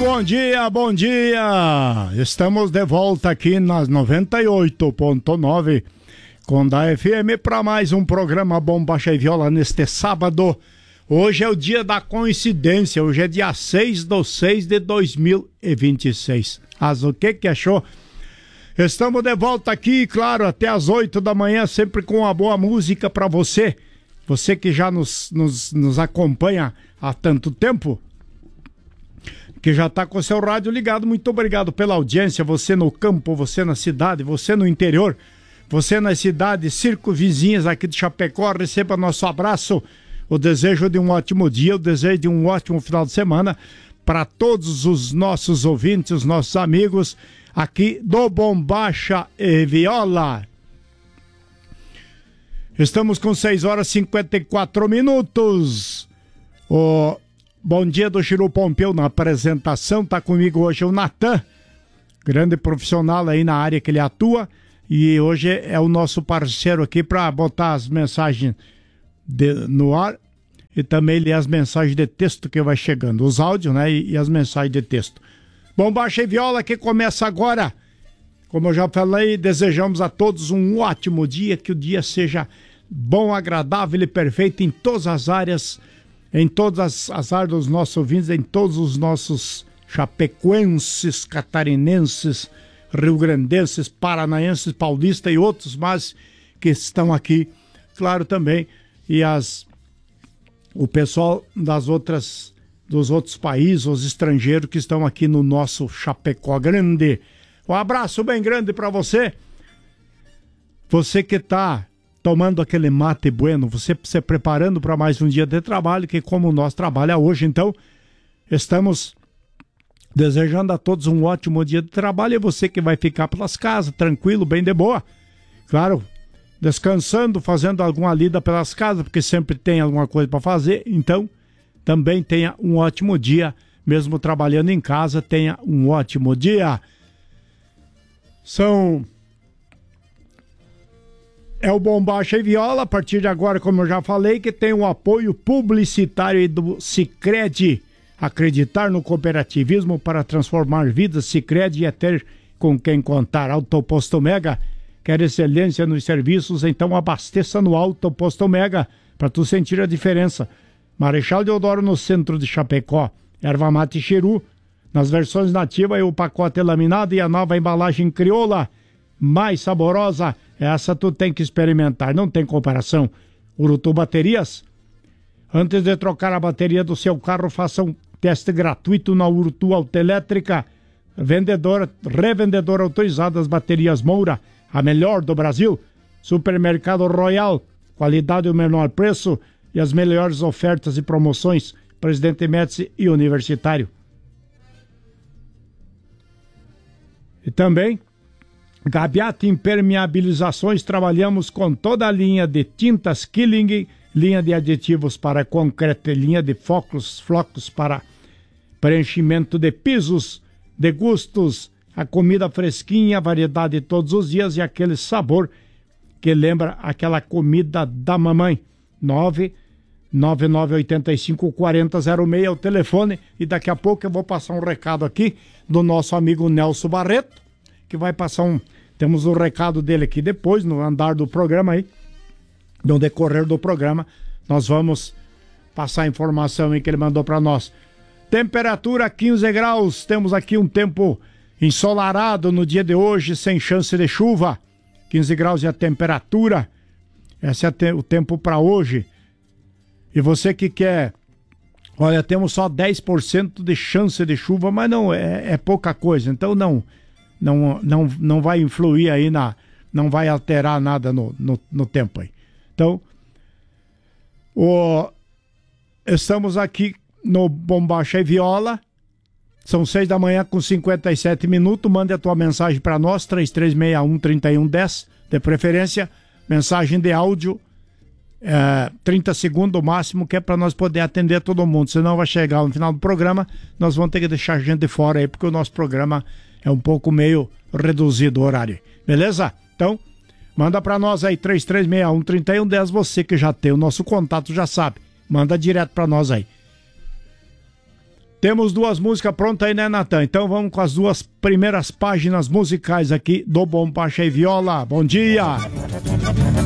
bom dia, bom dia! Estamos de volta aqui nas 98.9 com da FM para mais um programa Bombacha e Viola neste sábado. Hoje é o dia da coincidência, hoje é dia 6/6/2026. Mas o que achou? Estamos de volta aqui, claro, até às 8 da manhã, sempre com uma boa música para você. Você que já nos acompanha há tanto tempo, que já está com o seu rádio ligado, muito obrigado pela audiência. Você no campo, você na cidade, você no interior, você nas cidades circunvizinhas aqui de Chapecó, receba nosso abraço, o desejo de um ótimo dia, o desejo de um ótimo final de semana para todos os nossos ouvintes, os nossos amigos aqui do Bombacha e Viola. Estamos com 6 horas e 54 minutos. O bom dia do Chiru Pompeu na apresentação. Tá comigo hoje o Natan, grande profissional aí na área que ele atua. E hoje é o nosso parceiro aqui para botar as mensagens no ar e também ler as mensagens de texto que vai chegando. Os áudios, né? E as mensagens de texto. Bombacha e Viola que começa agora. Como eu já falei, desejamos a todos um ótimo dia, que o dia seja bom, agradável e perfeito em todas as áreas, em todas as áreas dos nossos ouvintes, em todos os nossos chapecoenses, catarinenses, rio-grandenses, paranaenses, paulistas e outros mais que estão aqui, claro também, e o pessoal dos outros países, os estrangeiros que estão aqui no nosso Chapecó grande. Um abraço bem grande para você. Você que está tomando aquele mate bueno, você se preparando para mais um dia de trabalho, que como nós trabalhamos hoje, então, estamos desejando a todos um ótimo dia de trabalho, e você que vai ficar pelas casas, tranquilo, bem de boa. Claro, descansando, fazendo alguma lida pelas casas, porque sempre tem alguma coisa para fazer, então também tenha um ótimo dia, mesmo trabalhando em casa, tenha um ótimo dia. É o Bombacha e Viola, a partir de agora, como eu já falei, que tem o apoio publicitário do Sicredi. Acreditar no cooperativismo para transformar vidas. Sicredi é ter com quem contar. Autoposto Mega, quer excelência nos serviços? Então abasteça no Autoposto Mega para tu sentir a diferença. Marechal Deodoro, no centro de Chapecó. Erva mate Chiru, nas versões nativas, o pacote laminado e a nova embalagem crioula, mais saborosa. Essa tu tem que experimentar, não tem comparação. Urutu Baterias. Antes de trocar a bateria do seu carro, faça um teste gratuito na Urutu Autoelétrica. Revendedora autorizada das baterias Moura, a melhor do Brasil. Supermercado Royal, qualidade e o menor preço e as melhores ofertas e promoções. Presidente Médici e Universitário. E também Gabiata Impermeabilizações, trabalhamos com toda a linha de tintas Killing, linha de aditivos para concreto, linha de flocos para preenchimento de pisos, de gustos, a comida fresquinha, variedade todos os dias e aquele sabor que lembra aquela comida da mamãe. 999854006 é o telefone, e daqui a pouco eu vou passar um recado aqui do nosso amigo Nelson Barreto, que vai passar temos o recado dele aqui depois, no andar do programa aí, no decorrer do programa, nós vamos passar a informação aí que ele mandou para nós. Temperatura 15 graus, temos aqui um tempo ensolarado no dia de hoje, sem chance de chuva, 15 graus é a temperatura, esse é o tempo para hoje. E você que quer, olha, temos só 10% de chance de chuva, mas não, é pouca coisa, então não vai influir aí não vai alterar nada no tempo aí. Então, estamos aqui no Bombacha e Viola, são 6 da manhã com 57 minutos, mande a tua mensagem para nós, 3361-3110, de preferência, mensagem de áudio, 30 segundos o máximo, que é para nós poder atender todo mundo, senão vai chegar no final do programa, nós vamos ter que deixar gente de fora aí, porque o nosso programa é um pouco meio reduzido o horário, beleza? Então, manda para nós aí, 3361-3110, você que já tem o nosso contato já sabe, manda direto para nós aí. Temos duas músicas prontas aí, né, Natan? Então vamos com as duas primeiras páginas musicais aqui do Bombacha e Viola. Bom dia!